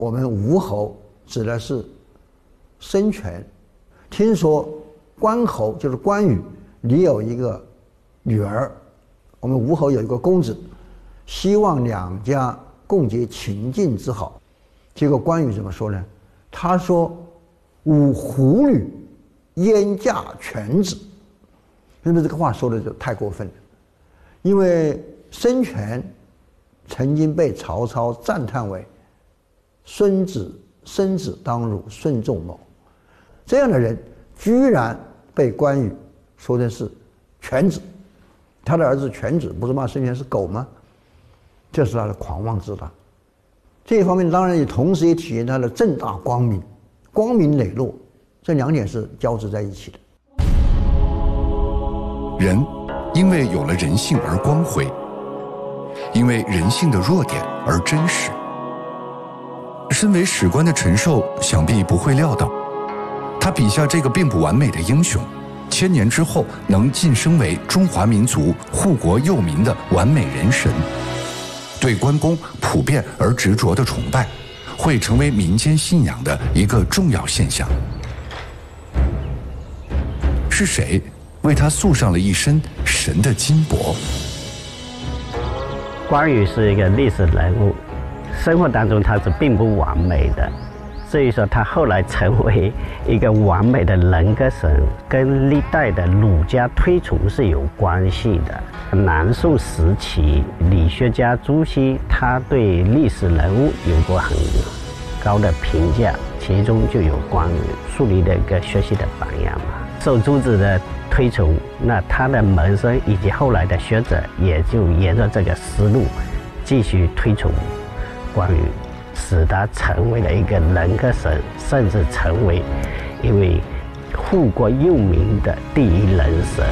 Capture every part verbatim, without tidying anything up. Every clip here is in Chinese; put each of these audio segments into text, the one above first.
我们吴侯指的是孙权。听说关侯就是关羽，你有一个女儿，我们吴侯有一个公子，希望两家共结秦晋之好。结果关羽怎么说呢？他说：“吾胡女焉嫁犬子。”是不是这个话说的就太过分了？因为孙权曾经被曹操赞叹为孙子生子当如孙仲谋，这样的人居然被关羽说的是犬子，他的儿子犬子不是骂孙权是狗吗？这是他的狂妄自大。这一方面当然也同时也体现他的正大光明，光明磊落，这两点是交织在一起的。 人因为有了人性而光辉，因为人性的弱点而真实。身为史官的陈寿想必不会料到，他笔下这个并不完美的英雄，千年之后能晋升为中华民族护国佑民的完美人神。对关公普遍而执着的崇拜，会成为民间信仰的一个重要现象。是谁为他塑上了一身神的金帛？ 关羽是一个历史人物，生活当中他是并不完美的，所以说他后来成为一个完美的人格神，跟历代的儒家推崇是有关系的。南宋时期，理学家朱熹他对历史人物有过很高的评价，其中就有关羽树立了一个学习的榜样嘛。受朱子的推崇，那他的门生以及后来的学者也就沿着这个思路继续推崇关羽，使他成为了一个人格神，甚至成为一位护国佑民的第一人神。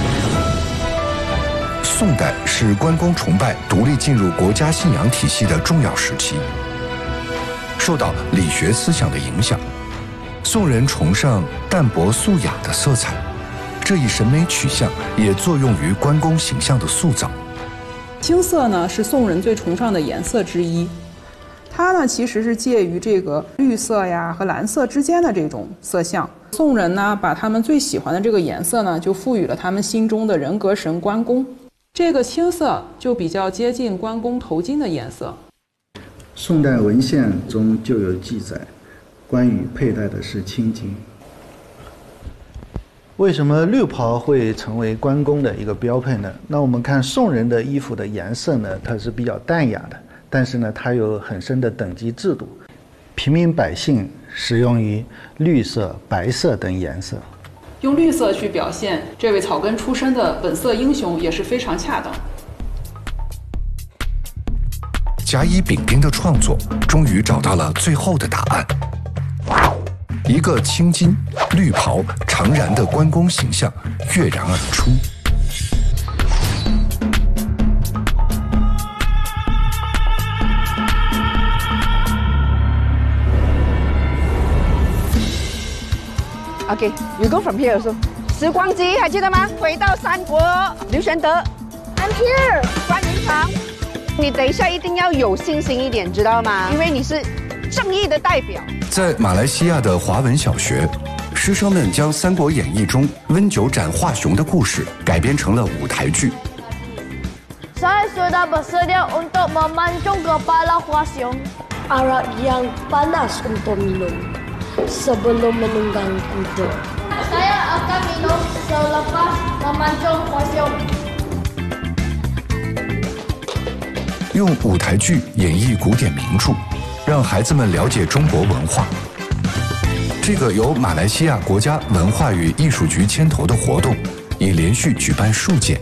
宋代是关公崇拜独立进入国家信仰体系的重要时期，受到理学思想的影响，宋人崇尚淡泊素雅的色彩，这一审美取向也作用于关公形象的塑造。 青色呢是宋人最崇尚的颜色之一，它呢其实是介于这个绿色呀和蓝色之间的这种色相。宋人呢把他们最喜欢的这个颜色呢就赋予了他们心中的人格神关公，这个青色就比较接近关公头巾的颜色。 宋代文献中就有记载，关羽佩戴的是青巾。为什么绿袍会成为关公的一个标配呢？那我们看宋人的衣服的颜色呢，它是比较淡雅的，但是呢，它有很深的等级制度。平民百姓使用于绿色、白色等颜色。 用绿色去表现这位草根出身的本色英雄也是非常恰当。 甲乙丙丁的创作终于找到了最后的答案，一个青巾、绿袍、长髯的关公形象跃然而出。 OK, you go from here also. 时光机还记得吗？回到三国，刘玄德 ，I'm here. 关云长，你等一下一定要有信心一点，知道吗？因为你是正义的代表。 在马来西亚的华文小学，师生们将《三国演义》中温酒斩华雄的故事改编成了舞台剧。 Saya sudah bersedia untuk memancung kepala Hua Xiong. Arak yang panas untuk minum sebelum menunggang kuda. Saya akan minum selepas memancung Hua Xiong. 用舞台剧演绎古典名著，让孩子们了解中国文化。这个由马来西亚国家文化与艺术局牵头的活动，已连续举办数届。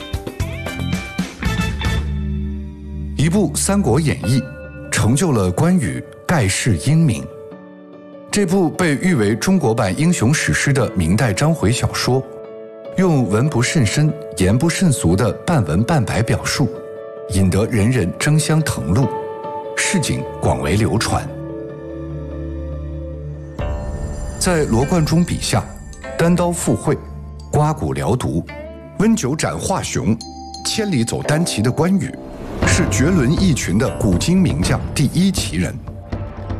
一部《三国演义》成就了关羽盖世英名。这部被誉为中国版英雄史诗的明代章回小说，用文不甚深、言不甚俗的半文半白表述，引得人人争相誊录，市井广为流传。在罗贯中笔下，单刀赴会、刮骨疗毒、温酒斩华雄、千里走单骑的关羽，是绝伦异群的古今名将第一奇人。